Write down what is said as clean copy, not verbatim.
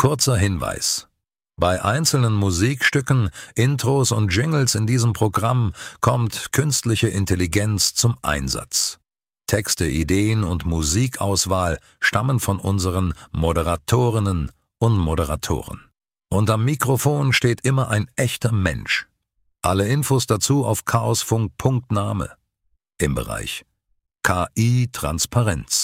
Kurzer Hinweis: Bei einzelnen Musikstücken, Intros und Jingles in diesem Programm kommt künstliche Intelligenz zum Einsatz. Texte, Ideen und Musikauswahl stammen von unseren Moderatorinnen und Moderatoren. Und am Mikrofon steht immer ein echter Mensch. Alle Infos dazu auf chaosfunk.name im Bereich KI Transparenz.